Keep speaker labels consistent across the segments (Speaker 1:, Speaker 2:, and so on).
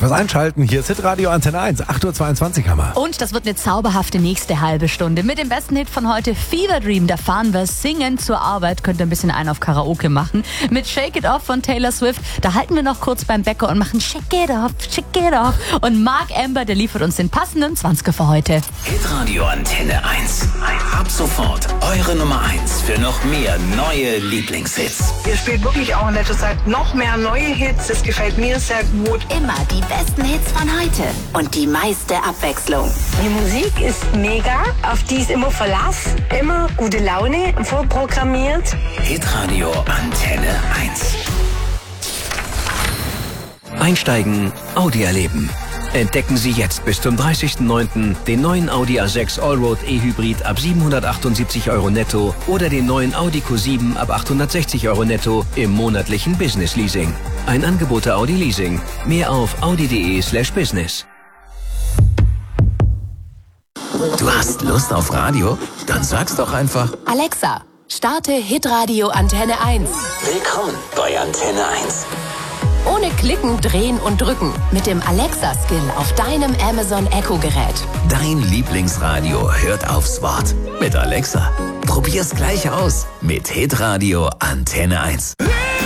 Speaker 1: fürs Einschalten. Hier ist Hitradio Antenne 1, 8.22 Uhr haben wir.
Speaker 2: Und das wird eine zauberhafte nächste halbe Stunde. Mit dem besten Hit von heute, Fever Dream. Da fahren wir singen zur Arbeit. Könnt ihr ein bisschen einen auf Karaoke machen. Mit Shake It Off von Taylor Swift. Da halten wir noch kurz beim Bäcker und machen Shake It Off, Shake It Off. Und Mark Amber, der liefert uns den passenden 20er für heute.
Speaker 3: Hitradio Antenne 1. Ab sofort eure Nummer 1 für noch mehr neue Lieblingshits.
Speaker 4: Ihr spielt wirklich auch in letzter Zeit noch mehr neue Hits. Das gefällt mir sehr gut.
Speaker 5: Immer die besten Hits von heute und die meiste Abwechslung.
Speaker 6: Die Musik ist mega, auf die ist immer Verlass, immer gute Laune, vorprogrammiert.
Speaker 3: Hitradio Antenne 1. Einsteigen, Audi erleben. Entdecken Sie jetzt bis zum 30.09. den neuen Audi A6 Allroad E-Hybrid ab 778 € netto oder den neuen Audi Q7 ab 860 € netto im monatlichen Business Leasing. Ein Angebot der Audi Leasing. Mehr auf audi.de/business. Du hast Lust auf Radio? Dann sag's doch einfach.
Speaker 5: Alexa, starte Hitradio Antenne 1.
Speaker 3: Willkommen bei Antenne 1.
Speaker 5: Ohne Klicken, Drehen und Drücken. Mit dem Alexa-Skill auf deinem Amazon Echo-Gerät.
Speaker 3: Dein Lieblingsradio hört aufs Wort. Mit Alexa. Probier's gleich aus. Mit Hitradio Antenne 1.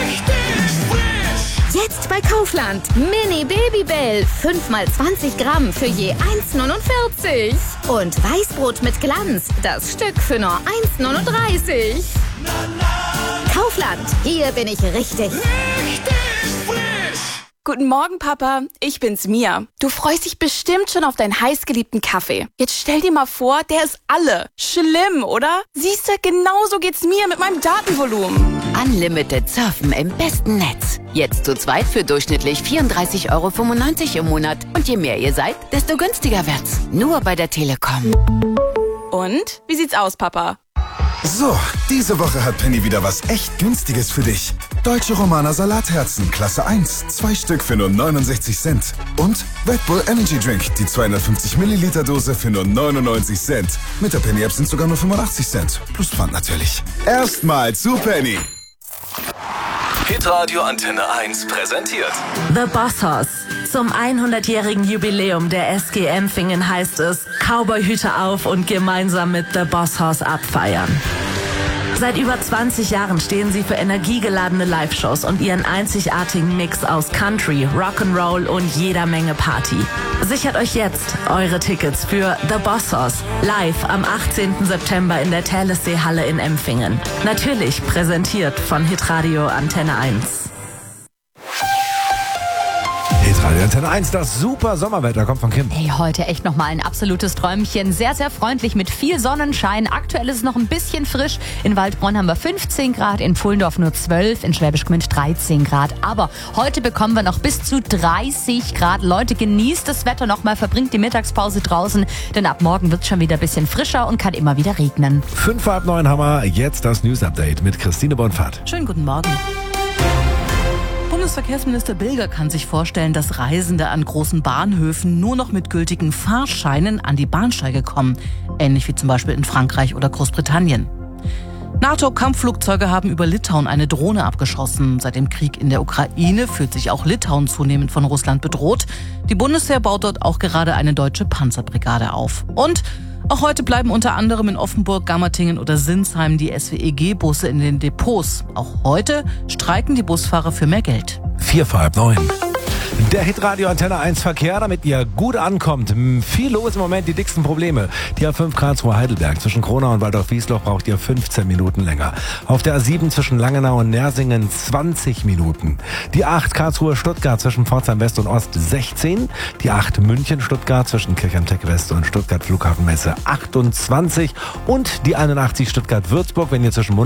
Speaker 7: Jetzt bei Kaufland. Mini Babybell. 5x20 Gramm für je 1,49. Und Weißbrot mit Glanz. Das Stück für nur 1,39. Kaufland. Hier bin ich richtig.
Speaker 8: Guten Morgen, Papa. Ich bin's, Mia. Du freust dich bestimmt schon auf deinen heißgeliebten Kaffee. Jetzt stell dir mal vor, der ist alle. Schlimm, oder? Siehst du, genauso geht's mir mit meinem Datenvolumen.
Speaker 5: Unlimited Surfen im besten Netz. Jetzt zu zweit für durchschnittlich 34,95 € im Monat. Und je mehr ihr seid, desto günstiger wird's. Nur bei der Telekom.
Speaker 8: Und? Wie sieht's aus, Papa?
Speaker 9: So, diese Woche hat Penny wieder was echt Günstiges für dich. Deutsche Romaner Salatherzen, Klasse 1, 2 Stück für nur 69 Cent. Und Red Bull Energy Drink, die 250 Milliliter Dose für nur 99 Cent. Mit der Penny App sind sogar nur 85 Cent. Plus Pfand natürlich. Erstmal zu Penny.
Speaker 10: Hitradio Antenne 1 präsentiert
Speaker 11: The Boss Hoss. Zum 100-jährigen Jubiläum der SG Empfingen heißt es, Cowboyhüte auf und gemeinsam mit The Boss Hoss abfeiern. Seit über 20 Jahren stehen sie für energiegeladene Live-Shows und ihren einzigartigen Mix aus Country, Rock'n'Roll und jeder Menge Party. Sichert euch jetzt eure Tickets für The Boss Hoss live am 18. September in der Thalessee-Halle in Empfingen. Natürlich präsentiert von Hitradio Antenne 1.
Speaker 1: Hitradio Antenne 1, das super Sommerwetter kommt von Kim.
Speaker 2: Hey, heute echt nochmal ein absolutes Träumchen. Sehr, sehr freundlich mit viel Sonnenschein. Aktuell ist es noch ein bisschen frisch. In Waldbronn haben wir 15 Grad, in Pfullendorf nur 12, in Schwäbisch Gmünd 13 Grad. Aber heute bekommen wir noch bis zu 30 Grad. Leute, genießt das Wetter nochmal, verbringt die Mittagspause draußen, denn ab morgen wird es schon wieder ein bisschen frischer und kann immer wieder regnen.
Speaker 1: 8:05 haben wir jetzt das News-Update mit Christine Bonfahrt.
Speaker 12: Schönen guten Morgen. Bundesverkehrsminister Bilger kann sich vorstellen, dass Reisende an großen Bahnhöfen nur noch mit gültigen Fahrscheinen an die Bahnsteige kommen. Ähnlich wie zum Beispiel in Frankreich oder Großbritannien. NATO-Kampfflugzeuge haben über Litauen eine Drohne abgeschossen. Seit dem Krieg in der Ukraine fühlt sich auch Litauen zunehmend von Russland bedroht. Die Bundeswehr baut dort auch gerade eine deutsche Panzerbrigade auf. Und auch heute bleiben unter anderem in Offenburg, Gammertingen oder Sinsheim die SWEG-Busse in den Depots. Auch heute streiken die Busfahrer für mehr Geld.
Speaker 1: 8:45. Der Hitradio Antenne 1 Verkehr, damit ihr gut ankommt. Viel los im Moment, die dicksten Probleme. Die A5 Karlsruhe Heidelberg zwischen Kronau und Waldorf-Wiesloch braucht ihr 15 Minuten länger. Auf der A7 zwischen Langenau und Nersingen 20 Minuten. Die 8 Karlsruhe Stuttgart zwischen Pforzheim West und Ost 16. Die 8 München Stuttgart zwischen Kirchheim-Tech West und Stuttgart Flughafenmesse 28. Und die 81 Stuttgart Würzburg, wenn ihr zwischen